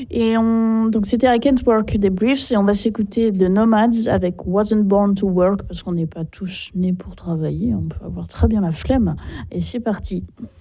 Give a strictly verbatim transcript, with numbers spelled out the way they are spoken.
Et on... donc c'était I Can't Work des Briefs et on va s'écouter The Nomads avec Wasn't Born to Work parce qu'on n'est pas tous nés pour travailler, on peut avoir très bien la flemme. Et c'est parti.